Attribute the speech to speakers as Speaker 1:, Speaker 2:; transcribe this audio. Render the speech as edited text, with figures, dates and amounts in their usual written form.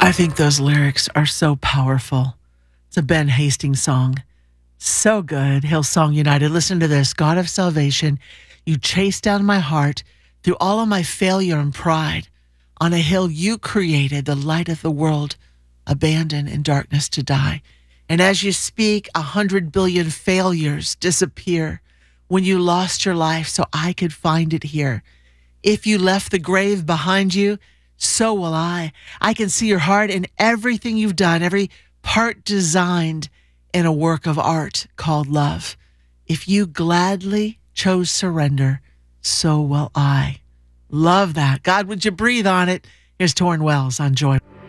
Speaker 1: I think those lyrics are so powerful. It's a Ben Hastings song. So good. Hillsong United. Listen to this. God of salvation, you chased down my heart through all of my failure and pride. On a hill you created, the light of the world, abandoned in darkness to die. And as you speak, 100 billion failures disappear when you lost your life so I could find it here. If you left the grave behind you, so will I. I can see your heart in everything you've done, every part designed in a work of art called love. If you gladly chose surrender, so will I. Love that. God, would you breathe on it? Here's Torrin Wells on Joy.